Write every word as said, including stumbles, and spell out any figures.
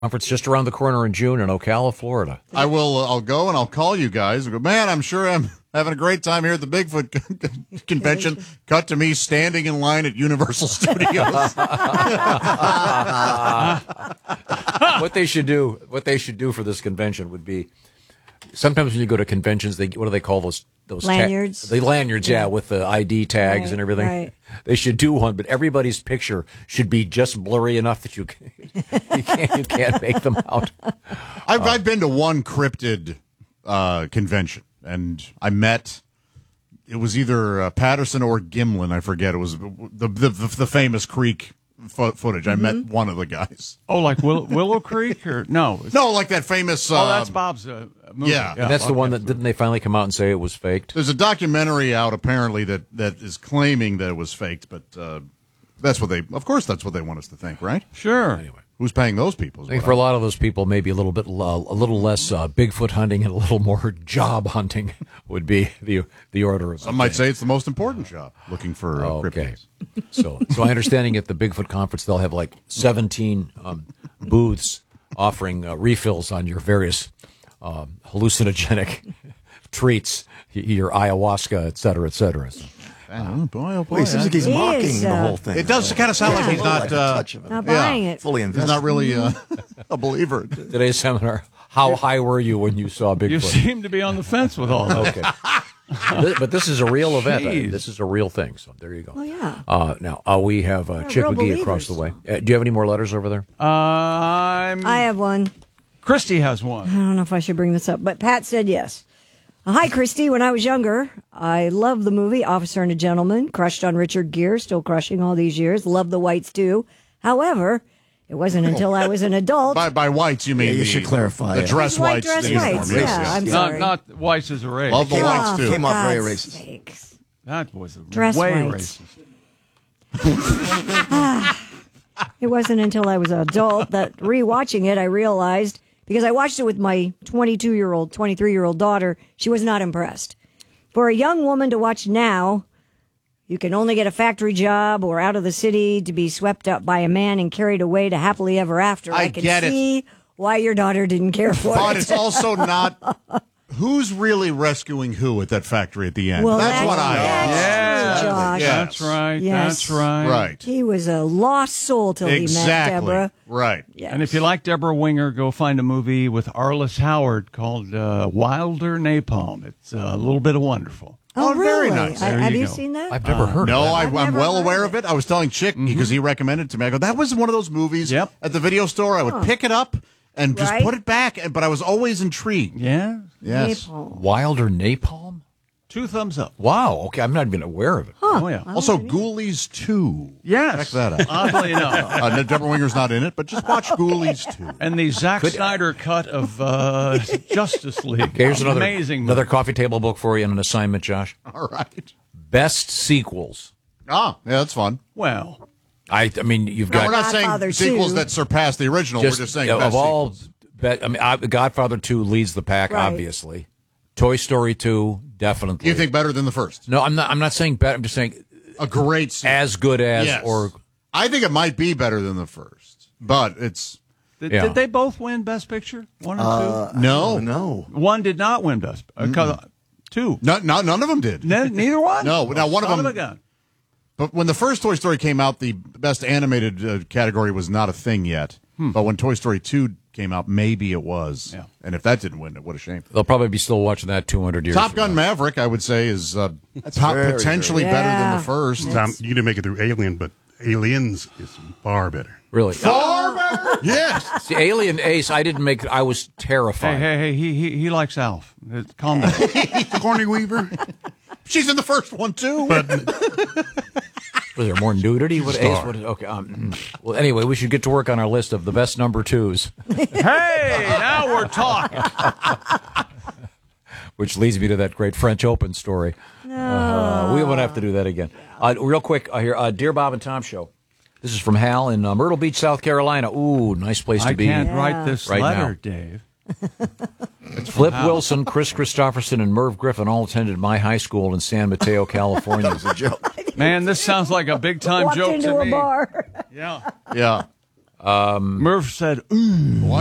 Conference just around the corner in June in Ocala, Florida. I will. Uh, I'll go and I'll call you guys. I'll go, man, I'm sure I'm having a great time here at the Bigfoot convention. Cut to me standing in line at Universal Studios. What they should do, what they should do for this convention would be, sometimes when you go to conventions, they what do they call those those lanyards? Ta- the lanyards, yeah. yeah, with the I D tags right, and everything. Right. They should do one, but everybody's picture should be just blurry enough that you can, you can't you can't make them out. I've uh, I've been to one cryptid uh, convention, and I met. It was either uh, Patterson or Gimlin. I forget. It was the the the, the famous Creek fo- footage. Mm-hmm. I met one of the guys. Oh, like Will- Willow Creek, or no? No, like that famous. Uh, oh, that's Bob's uh, movie. Yeah. And that's the Bob one that Gibson. didn't they finally come out and say it was faked? There's a documentary out apparently that, that is claiming that it was faked, but uh, that's what they. Of course, that's what they want us to think, right? Sure. Anyway. Who's paying those people? I think for a lot of those people, maybe a little bit, uh, a little less uh, Bigfoot hunting and a little more job hunting would be the the order of. Some might say it's the most important job, looking for uh, okay. cryptids. So, so my understanding at the Bigfoot conference, they'll have like seventeen um, booths offering uh, refills on your various um, hallucinogenic treats, y- your ayahuasca, et cetera, et cetera. So, Oh, boy, oh boy. Well, he seems like he's He mocking is, the uh, whole thing. It does kind of sound like he's not uh, touch of it. Not yeah, buying it. fully he's invested. not really uh, a believer. today's seminar, how high were you when you saw Bigfoot? You seem to be on the fence with all that. Okay. This- but this is a real event. I- Jeez. This is a real thing. So there you go. Oh, yeah. Uh, now, uh, we have uh, Yeah, Chick real McGee across the way. believers. Uh, do you have any more letters over there? Uh, I'm. I have one. Christy has one. I don't know if I should bring this up, but Pat said yes. Uh, Hi, Christy. When I was younger, I loved the movie Officer and a Gentleman, crushed on Richard Gere, still crushing all these years, loved the whites too. However, it wasn't until I was an adult. By by whites, you mean Yeah, you the, should clarify the it. dress White whites. dress the uniform, whites, yes, yeah, yes. I'm Not sorry. not Weiss is a race. Love the Oh, whites too. Came off very God's racist. sakes. That was a Dress way whites. racist. It wasn't until I was an adult that rewatching it, I realized, because I watched it with my twenty-two-year-old, twenty-three-year-old daughter, she was not impressed. For a young woman to watch now, you can only get a factory job or out of the city to be swept up by a man and carried away to happily ever after. I I can get it. see why your daughter didn't care for But it. it's also not. Who's really rescuing who at that factory at the end? Well, that's, what I. that's Yeah. true, Josh. Yeah. That's right. Yes. That's right. Right. He was a lost soul till he met Exactly. Deborah. Right. Yes. And if you like Deborah Winger, go find a movie with Arliss Howard called uh, Wilder Napalm. It's uh, a little bit of wonderful. Oh, Oh, very really? nice. I- There have you you go. seen that? I've never heard No, of that. I, I've I'm never well heard aware of of it. I was telling Chick because he recommended it to me. I go, that was one of those movies Yep. at the video store. I would pick it up and just Right. put it back, and- but I was always intrigued. Yeah. Yes. Napalm. Wilder Napalm? Two thumbs up. Wow. Okay, I'm not even aware of it. Oh, yeah. Also, Ghoulies two. Yes. Check that out. Oddly enough. Uh, Deborah Winger's not in it, but just watch Ghoulies two. And the Zack Snyder cut of uh, Justice League. Okay, here's another Amazing another movie. coffee table book for you and an assignment, Josh. All right. Best sequels. Ah, yeah, that's fun. Well, I I mean, you've Now, got we're not saying Godfather sequels two. that surpass the original. just, we're just saying of best all. sequels. Bet, I mean, I, Godfather two leads the pack, Right. obviously. Toy Story two, definitely. You think better than the first? No, I'm not. I'm not saying better. I'm just saying A great sequel. as good as Yes. or. I think it might be better than the first, but it's did, Yeah. did they both win Best Picture? One or Uh, no, no. two? One did not win Best uh, 'cause- Two. no, no, none of them did. Ne- neither one? No, now one of Son them- a gun. But when the first Toy Story came out, the best animated uh, category was not a thing yet. But when Toy Story two came out, maybe it was. Yeah. And if that didn't win, what a shame. They'll probably be still watching that two hundred years. Top from Gun now. Maverick, I would say, is uh, po- very, potentially very- better than Yeah. the first. Tom, you didn't make it through Alien, but Aliens is far better. Really? Far better? Yes. See, Alien Ace, I didn't make. I was Hey, terrified. hey, hey, he, he, he likes Alf. Uh, Calm down. Sigourney Weaver, She's in the first one, too. Was there more nudity? What Ace? Star. What, okay. Um, well, anyway, we should get to work on our list of the best number twos, Hey, now we're talking. which leads me to that great French Open story. Uh, we won't have to do that again. Uh, real quick, uh, here, uh, Dear Bob and Tom Show. This is from Hal in uh, Myrtle Beach, South Carolina. Ooh, nice place to I be. can't Yeah. write this Right letter, now. Dave. Flip Wilson, Chris Christopherson, and Merv Griffin all attended my high school in San Mateo, California. It's a joke. Man, this sounds like a big time Walked joke into to a me. bar. Yeah. yeah. Murph said, ooh.